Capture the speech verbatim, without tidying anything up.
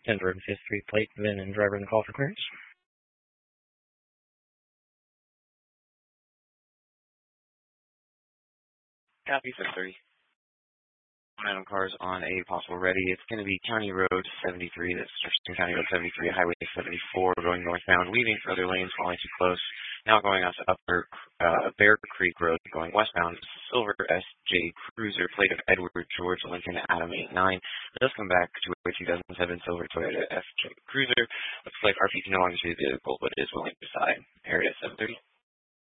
ten road fifth Street plate, VIN and driver in the call for clearance. Copy, seven thirty. Random cars on a possible ready. It's going to be County Road seventy-three. That's County Road seventy-three, Highway seventy-four, going northbound, leaving for other lanes, falling too close. Now going out to Upper uh, Bear Creek Road, going westbound. Silver S J Cruiser, plate of Edward George Lincoln Adam eight nine. It does come back to a two thousand seven Silver Toyota S J Cruiser. Looks like R P is no longer to the vehicle, but is willing to decide. Area seven thirty.